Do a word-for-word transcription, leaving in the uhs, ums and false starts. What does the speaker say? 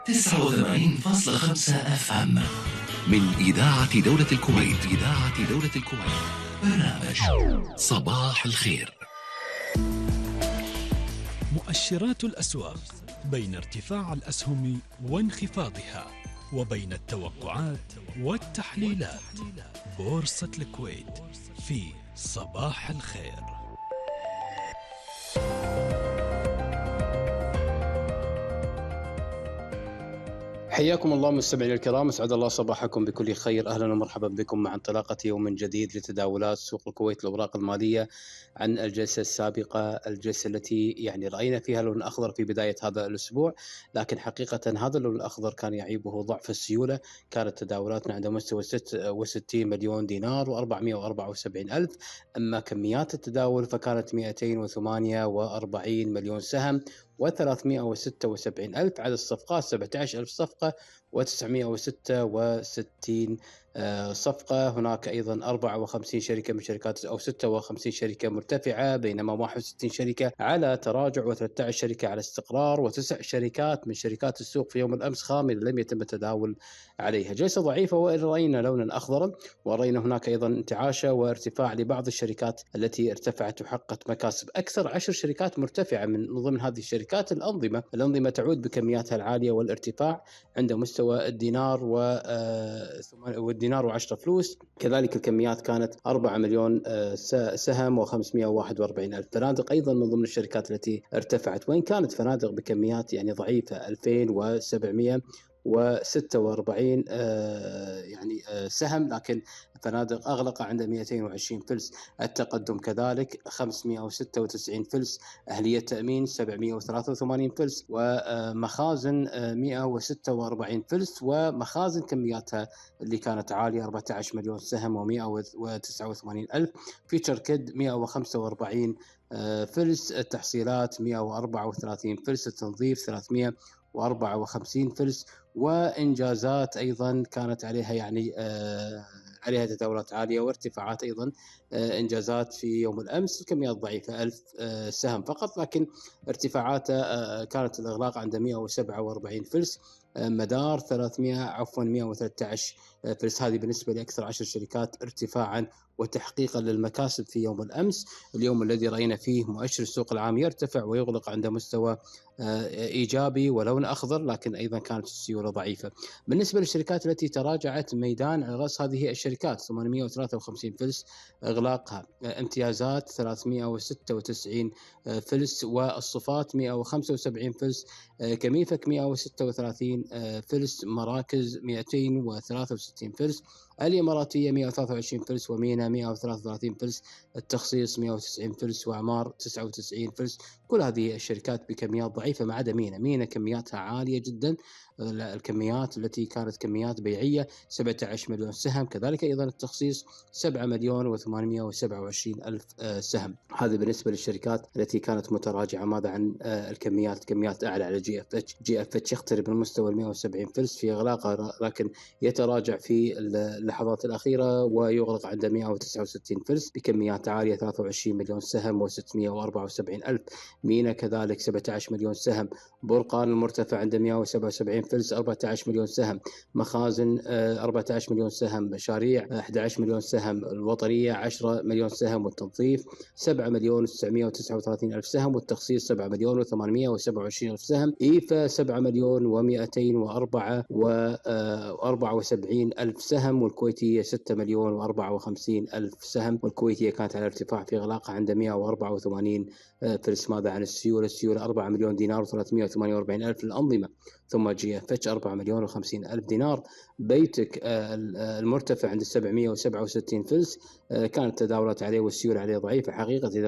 تسعة وثمانين فاصلة خمسة اف ام من إذاعة دولة الكويت. إذاعة دولة الكويت برنامج صباح الخير. مؤشرات الأسواق بين ارتفاع الأسهم وانخفاضها، وبين التوقعات والتحليلات. بورصة الكويت في صباح الخير. حياكم الله مستمعينا الكرام، اسعد الله صباحكم بكل خير. اهلا ومرحبا بكم مع انطلاقه يوم جديد لتداولات سوق الكويت الاوراق الماليه عن الجلسه السابقه، الجلسه التي يعني راينا فيها اللون الاخضر في بدايه هذا الاسبوع، لكن حقيقه هذا اللون الاخضر كان يعيبه ضعف السيوله. كانت تداولاتنا عند مستوى ستة وستين مليون دينار وأربعمائة وأربعة وسبعين الف، اما كميات التداول فكانت مئتين وثمانية وأربعين مليون سهم وثلاثمائة وستة وسبعين ألف. عدد الصفقات سبعة عشر ألف صفقة وتسعمائة وستة وستين صفقة. هناك أيضا أربعة وخمسين شركة من شركات أو ستة وخمسين شركة مرتفعة، بينما واحد وستين شركة على تراجع، وثلاثة عشر شركة على استقرار، وتسع شركات من شركات السوق في يوم الأمس خاملة لم يتم التداول عليها. جلسة ضعيفة، وإن رأينا لونا أخضرا، ورأينا هناك أيضا انتعاشة وارتفاع لبعض الشركات التي ارتفعت وحققت مكاسب. أكثر عشر شركات مرتفعة من ضمن هذه الشركات الأنظمة. الأنظمة تعود بكمياتها العالية والارتفاع عند مستوى الدينار والدينار وعشرة فلوس. كذلك الكميات كانت أربعة مليون سهم وخمسمائة وواحد وأربعين ألف. فنادق أيضا من ضمن الشركات التي ارتفعت، وإن كانت فنادق بكميات يعني ضعيفة، ألفين وسبعمائة وستة وأربعين آه يعني آه سهم، لكن فنادق أغلق عند مئتين وعشرين فلس. التقدم كذلك خمسمائة وستة وتسعين فلس. أهلية تأمين سبعمائة وثلاثة وثمانين فلس. ومخازن آه مئة وستة وأربعين فلس. ومخازن كمياتها اللي كانت عالية أربعة عشر مليون سهم ومئة وتسعة وثمانين ألف. فيتشر كيد مئة وخمسة وأربعين آه فلس. التحصيلات مئة وأربعة وثلاثين فلس. التنظيف ثلاثمائة وأربعة وخمسين فلس. وإنجازات أيضا كانت عليها يعني آه عليها تداولات عالية وارتفاعات أيضا. آه إنجازات في يوم الأمس الكميات ضعيفة، ألف آه سهم فقط، لكن ارتفاعاتها آه كانت الإغلاق عند مئة وسبعة وأربعين فلس. آه مدار ثلاثمائة عفوا مئة وثلاثة عشر فلس. هذه بالنسبة لأكثر عشر شركات ارتفاعا وتحقيقا للمكاسب في يوم الأمس، اليوم الذي رأينا فيه مؤشر السوق العام يرتفع ويغلق عند مستوى إيجابي ولون أخضر، لكن أيضا كانت السيولة ضعيفة. بالنسبة للشركات التي تراجعت ميدان على رأس هذه الشركات، ثمانمائة وثلاثة وخمسين فلس إغلاقها. امتيازات ثلاثمائة وستة وتسعين فلس. والصفات مئة وخمسة وسبعين فلس. كميفك مئة وستة وثلاثين فلس. مراكز مئتين وثلاثة وستين فلس. الإماراتية مئة وثلاثة وعشرين فلس. ومينا مئة وثلاثة وثلاثين فلس. التخصيص مئة وتسعين فلس. وأعمار تسعة وتسعين فلس. كل هذه الشركات بكميات ضعيفة ما عدا مينا. مينا كمياتها عالية جدا، الكميات التي كانت كميات بيعية سبعة عشر مليون سهم. كذلك أيضا التخصيص سبعة مليون وثمانمائة وسبعة وعشرين ألف سهم. هذا بالنسبة للشركات التي كانت متراجعة. ماذا عن الكميات؟ كميات أعلى على جي اف اتش. جي اف اتش يقترب من مستوى مئة وسبعين فلس في إغلاقه، لكن يتراجع في اللحظات الأخيرة ويغلق عند مئة وتسعة وستين فلس بكميات عالية ثلاثة وعشرين مليون سهم وستمائة وأربعة وسبعين ألف. مينا كذلك سبعة عشر مليون سهم. برقان المرتفع عند مئة وسبعة وسبعين فلس أربعة عشر مليون سهم. مخازن أربعة عشر مليون سهم. مشاريع أحد عشر مليون سهم. الوطنية عشرة مليون سهم. والتنظيف سبعة مليون وتسعمائة وتسعة وثلاثين ألف سهم. والتخصيص سبعة مليون وثمانمائة وسبعة وعشرين ألف سهم. إيفا سبعة مليون ومئتين وأربعة وأربعة وسبعين ألف سهم. والكويتية ستة مليون وأربعة وخمسين ألف سهم. والكويتية كانت على ارتفاع في إغلاقها عند مئة وأربعة وثمانين فلس. ماذا عن السيولة؟ السيولة أربعة مليون دينار وثلاثمائة وثمانية وأربعين ألف للأنظمة. ثم جي اف اتش أربعة مليون وخمسين ألف دينار. بيتك المرتفع عند سبعمائة وسبعة وستين فلس، كانت تداولات عليه والسيولة عليه ضعيفة. حقيقة إذا